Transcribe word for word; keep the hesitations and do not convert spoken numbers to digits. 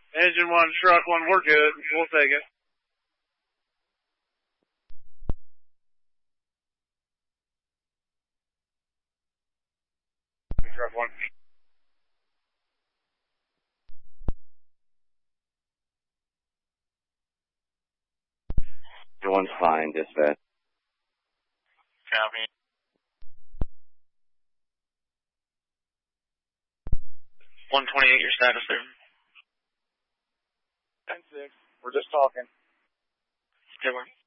Engine one, truck one, we're good. We'll take it. Truck one. One's fine, dispatch. Copy. one twenty-eight, your status there. ten six. We're just talking. Good work.